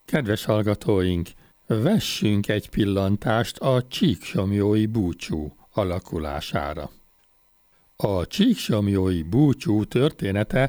Kedves hallgatóink, vessünk egy pillantást a csíksomlyói búcsú alakulására. A csíksomlyói búcsú története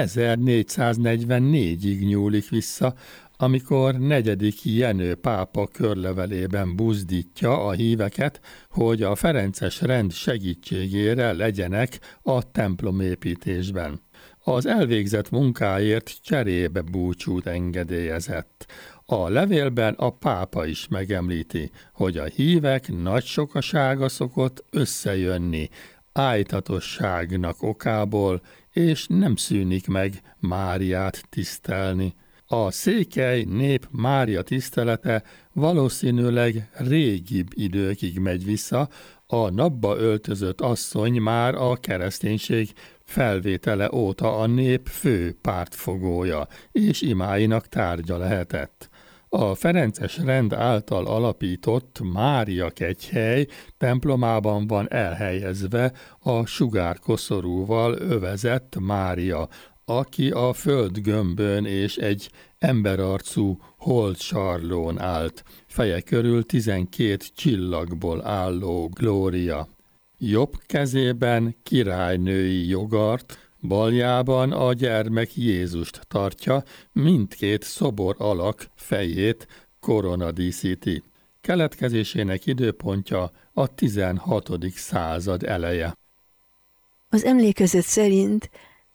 1444-ig nyúlik vissza, amikor 4. Jenő pápa körlevelében buzdítja a híveket, hogy a ferences rend segítségére legyenek a templomépítésben. Az elvégzett munkáért cserébe búcsút engedélyezett. A levélben a pápa is megemlíti, hogy a hívek nagy sokasága szokott összejönni ájtatosságnak okából, és nem szűnik meg Máriát tisztelni. A székely nép Mária tisztelete valószínűleg régibb időkig megy vissza, a napba öltözött asszony már a kereszténység felvétele óta a nép fő pártfogója és imáinak tárgya lehetett. A ferences rend által alapított Mária kegyhely templomában van elhelyezve a sugárkoszorúval övezett Mária, aki a földgömbön és egy emberarcú holdsarlón állt, feje körül 12 csillagból álló glória. Jobb kezében királynői jogart, baljában a gyermek Jézust tartja, mindkét szobor alak fejét korona díszíti. Keletkezésének időpontja a 16. század eleje. Az emlékezet szerint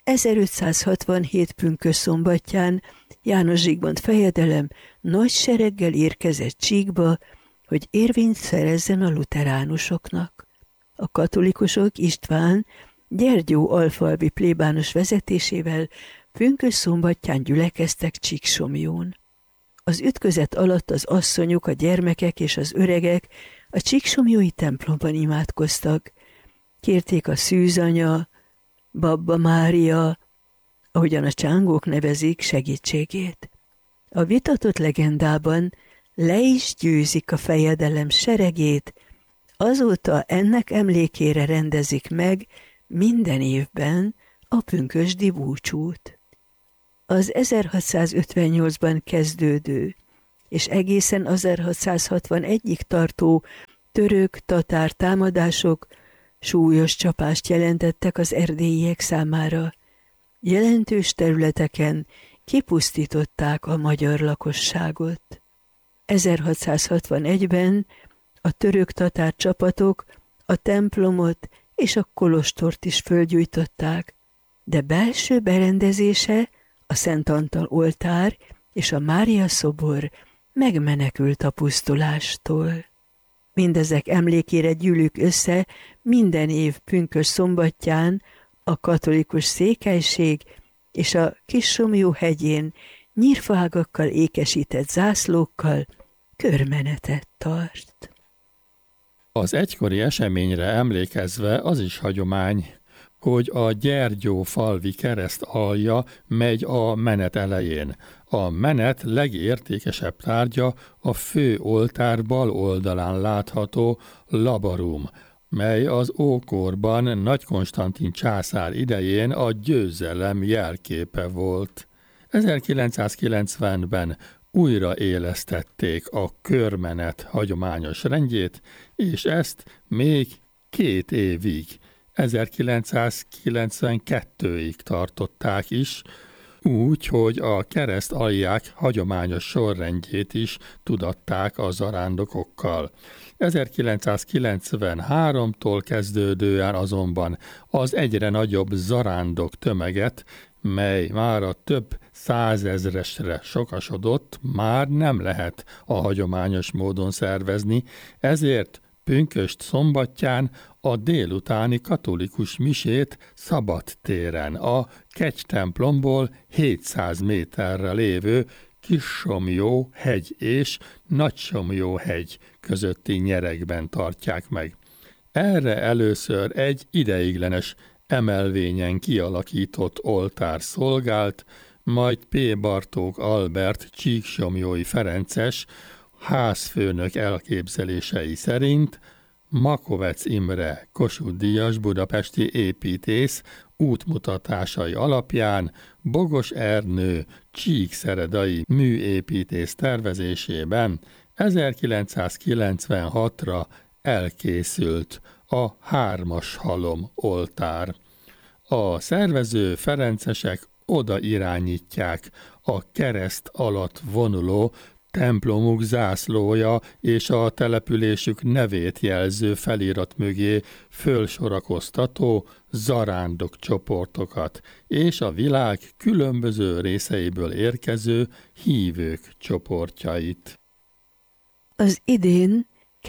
1567 pünkösdszombatján János Zsigmond fejedelem nagy sereggel érkezett Csíkba, hogy érvényt szerezzen a luteránusoknak. A katolikusok István, Gyergyó alfalvi plébános vezetésével pünkösdszombatján gyülekeztek Csíksomlyón. Az ütközet alatt az asszonyok, a gyermekek és az öregek a csíksomlyói templomban imádkoztak. Kérték a Szűzanya, Babba Mária, ahogyan a csángók nevezik, segítségét. A vitatott legendában le is győzik a fejedelem seregét, azóta ennek emlékére rendezik meg minden évben a pünkösdi búcsút. Az 1658-ban kezdődő és egészen 1661-ig tartó török-tatár támadások súlyos csapást jelentettek az erdélyiek számára. Jelentős területeken kipusztították a magyar lakosságot. 1661-ben a török-tatár csapatok a templomot és a kolostort is fölgyújtották, de belső berendezése, a Szent Antal oltár és a Mária szobor megmenekült a pusztulástól. Mindezek emlékére gyűlünk össze minden év pünkösdszombatján a katolikus székelység és a Kissomlyó hegyén nyírfaágakkal ékesített zászlókkal körmenetet tart. Az egykori eseményre emlékezve az is hagyomány, hogy a Gyergyó falvi kereszt alja megy a menet elején. A menet legértékesebb tárgya a fő oltár bal oldalán látható labarum, mely az ókorban Nagy Konstantin császár idején a győzelem jelképe volt. 1990-ben újraélesztették a körmenet hagyományos rendjét, és ezt még 2 évig, 1992-ig tartották is, úgy, hogy a kereszt alják hagyományos sorrendjét is tudatták a zarándokokkal. 1993-tól kezdődően azonban az egyre nagyobb zarándok tömeget, mely már a több százezresre sokasodott, már nem lehet a hagyományos módon szervezni, ezért pünkösd szombatján a délutáni katolikus misét szabadtéren, a Kegy-templomból 700 méterre lévő Kissomlyó hegy és Nagysomlyó hegy közötti nyeregben tartják meg. Erre először egy ideiglenes emelvényen kialakított oltár szolgált, majd P. Bartók Albert csíksomlyói ferences házfőnök elképzelései szerint Makovec Imre Kossuth-díjas budapesti építész útmutatásai alapján Bogos Ernő csíkszeredai műépítész tervezésében 1996-ra elkészült a 3-as halom oltár. A szervező ferencesek oda irányítják a kereszt alatt vonuló templomuk zászlója és a településük nevét jelző felirat mögé fölsorakoztató zarándok csoportokat és a világ különböző részeiből érkező hívők csoportjait. Az idén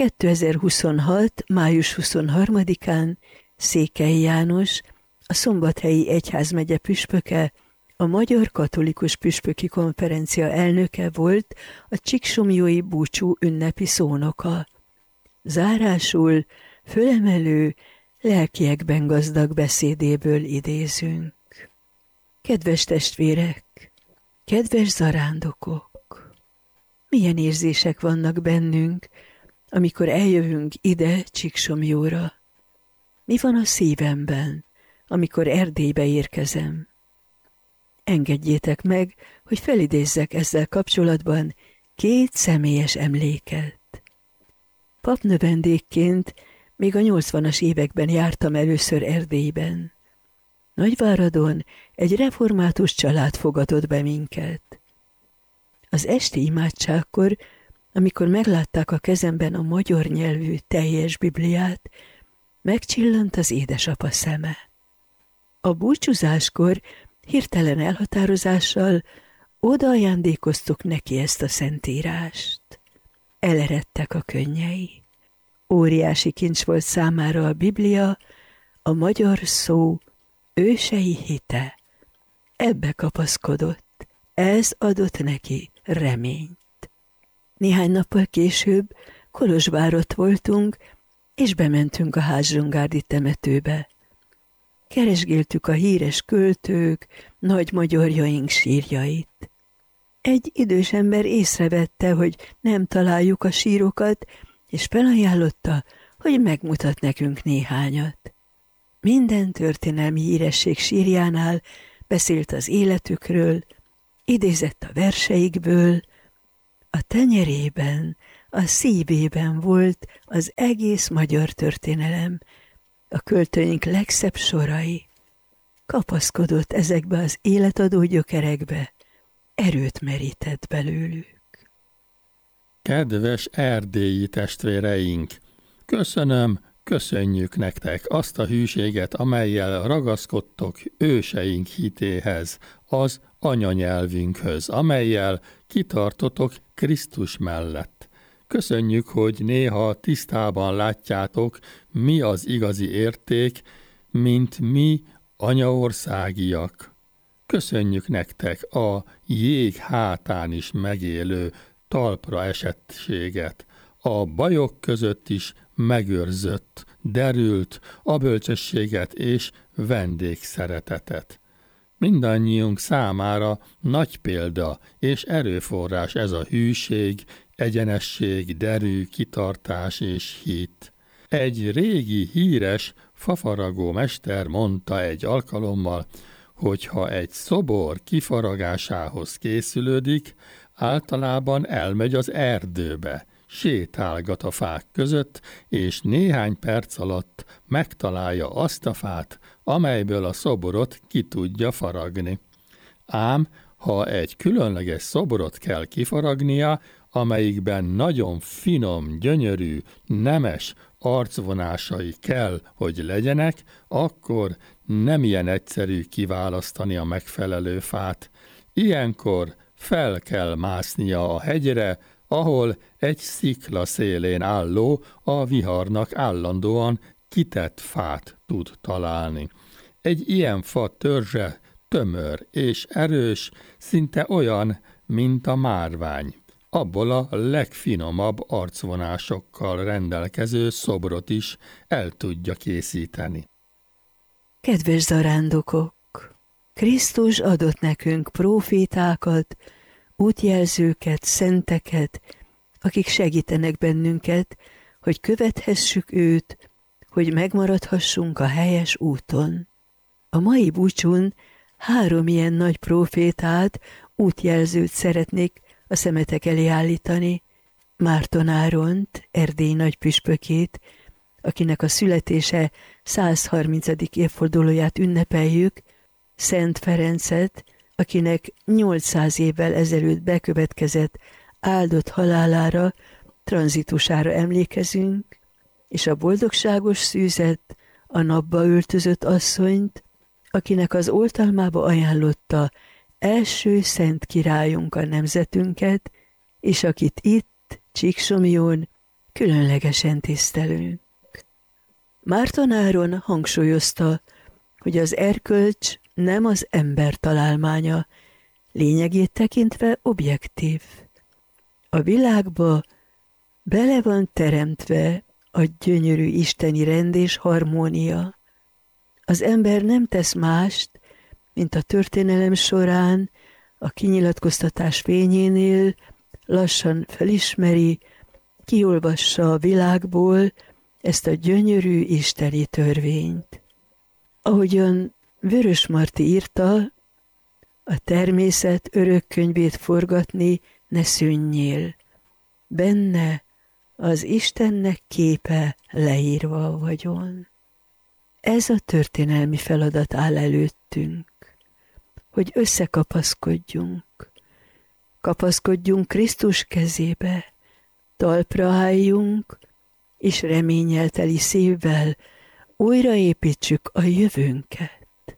2026. május 23-án Székely János, a Szombathelyi Egyházmegye püspöke, a Magyar Katolikus Püspöki Konferencia elnöke volt a csíksomlyói búcsú ünnepi szónoka. Zárásul fölemelő, lelkiekben gazdag beszédéből idézünk. Kedves testvérek, kedves zarándokok! Milyen érzések vannak bennünk, amikor eljövünk ide Csíksomlyóra? Mi van a szívemben, amikor Erdélybe érkezem? Engedjétek meg, hogy felidézzek ezzel kapcsolatban 2 személyes emléket. Papnövendékként még a 80-as években jártam először Erdélyben. Nagyváradon egy református család fogadott be minket. Az esti imádságkor, amikor meglátták a kezemben a magyar nyelvű teljes Bibliát, megcsillant az édesapa szeme. A búcsúzáskor hirtelen elhatározással odaajándékoztuk neki ezt a szentírást. Eleredtek a könnyei. Óriási kincs volt számára a Biblia, a magyar szó ősei hite. Ebbe kapaszkodott, ez adott neki reményt. Néhány nappal később Kolozsvárott voltunk, és bementünk a Házsongárdi temetőbe. Keresgéltük a híres költők, nagy magyarjaink sírjait. Egy idős ember észrevette, hogy nem találjuk a sírokat, és felajánlotta, hogy megmutat nekünk néhányat. Minden történelmi híresség sírjánál beszélt az életükről, idézett a verseikből, a tenyerében, a szívében volt az egész magyar történelem, a költőink legszebb sorai. Kapaszkodott ezekbe az életadó gyökerekbe, erőt merített belőlük. Kedves erdélyi testvéreink! Köszönjük nektek azt a hűséget, amellyel ragaszkodtok őseink hitéhez, az anyanyelvünkhöz, amellyel kitartotok Krisztus mellett. Köszönjük, hogy néha tisztában látjátok, mi az igazi érték, mint mi anyaországiak. Köszönjük nektek a jég hátán is megélő talpra esettséget, a bajok között is megőrzött, derült a bölcsességet és vendégszeretetet. Mindannyiunk számára nagy példa és erőforrás ez a hűség, egyenesség, derű, kitartás és hit. Egy régi híres fafaragó mester mondta egy alkalommal, hogy ha egy szobor kifaragásához készülődik, általában elmegy az erdőbe, sétálgat a fák között, és néhány perc alatt megtalálja azt a fát, amelyből a szoborot ki tudja faragni. Ám, ha egy különleges szoborot kell kifaragnia, amelyikben nagyon finom, gyönyörű, nemes arcvonásai kell, hogy legyenek, akkor nem ilyen egyszerű kiválasztani a megfelelő fát. Ilyenkor fel kell másznia a hegyre, ahol egy szikla szélén álló, a viharnak állandóan kitett fát tud találni. Egy ilyen fa törzse tömör és erős, szinte olyan, mint a márvány. Abból a legfinomabb arcvonásokkal rendelkező szobrot is el tudja készíteni. Kedves zarándokok! Krisztus adott nekünk prófétákat, útjelzőket, szenteket, akik segítenek bennünket, hogy követhessük őt, hogy megmaradhassunk a helyes úton. A mai búcsún 3 ilyen nagy prófétát, útjelzőt szeretnék a szemetek elé állítani. Márton Áront, Erdély nagypüspökét, akinek a születése 130. évfordulóját ünnepeljük, Szent Ferencet, akinek 800 évvel ezelőtt bekövetkezett áldott halálára, tranzitusára emlékezünk, és a boldogságos szűzet, a napba öltözött asszonyt, akinek az oltalmába ajánlotta első szent királyunk a nemzetünket, és akit itt, Csíksomlyón különlegesen tisztelünk. Márton Áron hangsúlyozta, hogy az erkölcs nem az ember találmánya, lényegét tekintve objektív. A világba bele van teremtve a gyönyörű isteni rend és harmónia. Az ember nem tesz mást, mint a történelem során, a kinyilatkoztatás fényénél lassan felismeri, kiolvassa a világból ezt a gyönyörű isteni törvényt. Ahogyan Vörösmarty írta, a természet örök könyvét forgatni ne szűnjél. Benne az Istennek képe leírva vagyon. Ez a történelmi feladat áll előttünk, hogy összekapaszkodjunk. Kapaszkodjunk Krisztus kezébe, talpra álljunk, és reménnyel teli szívvel újraépítsük a jövőnket.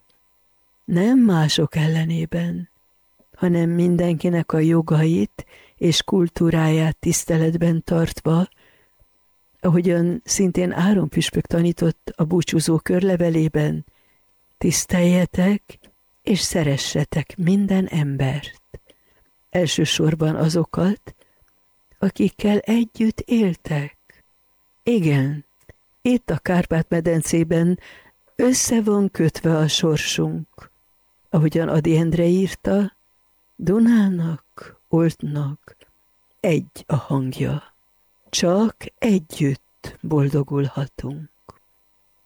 Nem mások ellenében, hanem mindenkinek a jogait és kultúráját tiszteletben tartva, ahogyan szintén Áron püspök tanított a búcsúzó körlevelében, tiszteljetek és szeressetek minden embert, elsősorban azokat, akikkel együtt éltek. Igen, itt a Kárpát-medencében össze van kötve a sorsunk, ahogyan Ady Endre írta, Dunának, Oltnak egy a hangja, csak együtt boldogulhatunk.